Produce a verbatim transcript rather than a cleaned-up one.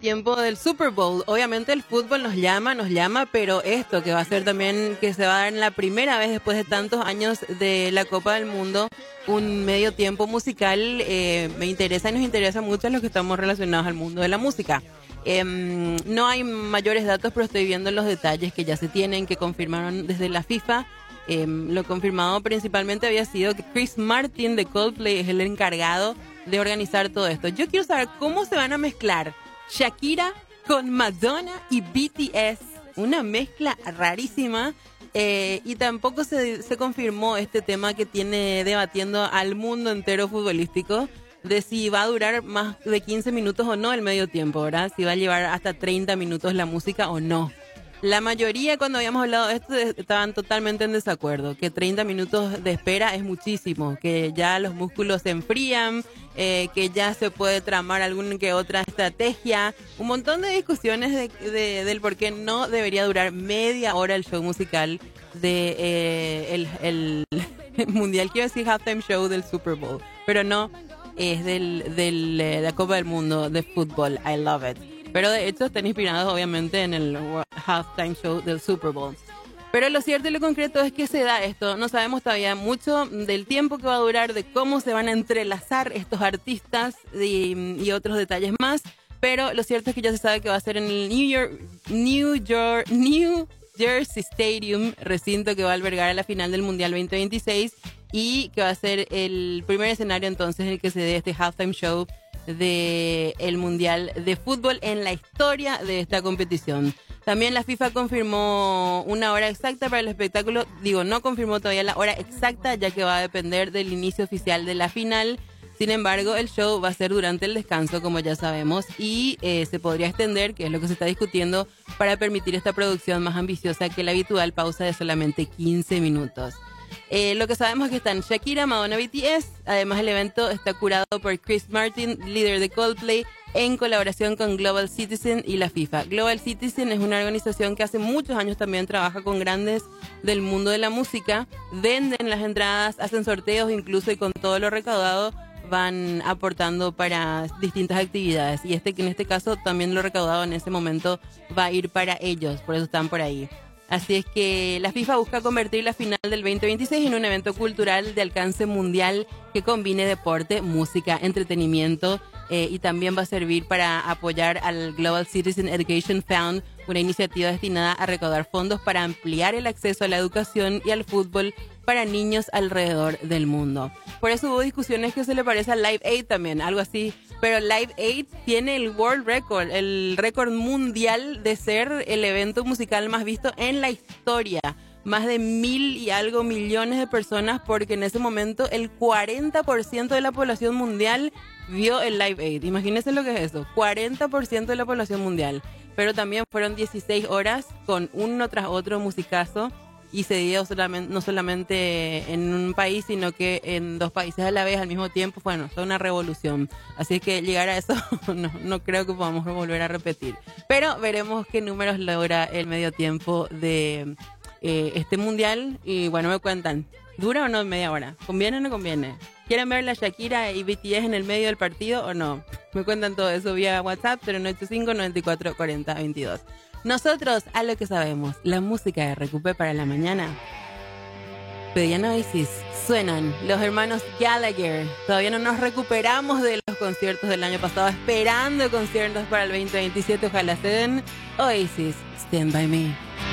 tiempo del Super Bowl. Obviamente el fútbol nos llama, nos llama, pero esto que va a ser también, que se va a dar en la primera vez después de tantos años de la Copa del Mundo, un medio tiempo musical, eh, me interesa y nos interesa mucho a los que estamos relacionados al mundo de la música. Eh, no hay mayores datos, pero estoy viendo los detalles que ya se tienen, que confirmaron desde la FIFA. Eh, lo confirmado principalmente había sido que Chris Martin de Coldplay es el encargado de organizar todo esto. Yo quiero saber cómo se van a mezclar Shakira con Madonna y B T S. Una mezcla rarísima. Eh, y tampoco se, se confirmó este tema que tiene debatiendo al mundo entero futbolístico, de si va a durar más de quince minutos o no el medio tiempo, ¿verdad? Si va a llevar hasta treinta minutos la música o no. La mayoría, cuando habíamos hablado de esto, estaban totalmente en desacuerdo, que treinta minutos de espera es muchísimo, que ya los músculos se enfrían, eh, que ya se puede tramar alguna que otra estrategia, un montón de discusiones de, de, del por qué no debería durar media hora el show musical de eh, el, el, el mundial, quiero decir halftime show del Super Bowl, pero no, es del, del, de la Copa del Mundo de fútbol. I love it. Pero de hecho están inspirados obviamente en el halftime show del Super Bowl. Pero lo cierto y lo concreto es que se da esto. No sabemos todavía mucho del tiempo que va a durar, de cómo se van a entrelazar estos artistas y, y otros detalles más. Pero lo cierto es que ya se sabe que va a ser en el New York, New York, New Jersey Stadium, recinto que va a albergar a la final del Mundial veinte veintiséis y que va a ser el primer escenario entonces en el que se dé este halftime show de el Mundial de Fútbol en la historia de esta competición. También la FIFA confirmó una hora exacta para el espectáculo. Digo, no confirmó todavía la hora exacta, ya que va a depender del inicio oficial de la final. Sin embargo, el show va a ser durante el descanso, como ya sabemos, y eh, se podría extender, que es lo que se está discutiendo, para permitir esta producción más ambiciosa que la habitual pausa de solamente quince minutos. Eh, lo que sabemos es que están Shakira, Madonna, B T S. Además, el evento está curado por Chris Martin, líder de Coldplay, en colaboración con Global Citizen y la FIFA. Global Citizen es una organización que hace muchos años también trabaja con grandes del mundo de la música. Venden las entradas, hacen sorteos, incluso, y con todo lo recaudado van aportando para distintas actividades. Y este, en este caso, también lo recaudado en ese momento va a ir para ellos. Por eso están por ahí. Así es que la FIFA busca convertir la final del veinte veintiséis en un evento cultural de alcance mundial que combine deporte, música, entretenimiento eh, y también va a servir para apoyar al Global Citizen Education Fund, una iniciativa destinada a recaudar fondos para ampliar el acceso a la educación y al fútbol para niños alrededor del mundo. Por eso hubo discusiones que se le parece a Live Aid también, algo así. Pero Live Aid tiene el World Record, el récord mundial de ser el evento musical más visto en la historia. Más de mil y algo millones de personas, porque en ese momento el cuarenta por ciento de la población mundial vio el Live Aid. Imagínense lo que es eso, cuarenta por ciento de la población mundial. Pero también fueron dieciséis horas con uno tras otro musicazo. Y se dio solamente, no solamente en un país, sino que en dos países a la vez al mismo tiempo. Bueno, fue una revolución. Así que llegar a eso no, no creo que podamos volver a repetir. Pero veremos qué números logra el medio tiempo de eh, este mundial. Y bueno, me cuentan, ¿dura o no media hora? ¿Conviene o no conviene? ¿Quieren ver la Shakira y B T S en el medio del partido o no? Me cuentan todo eso vía WhatsApp cero nueve ocho cinco, nueve cuatro cuatro cero, veintidós. Nosotros, a lo que sabemos, la música de Recupe para la mañana. Pedían Oasis, suenan los hermanos Gallagher. Todavía no nos recuperamos de los conciertos del año pasado, esperando conciertos para el veinte veintisiete. Ojalá se den. Oasis, Stand By Me.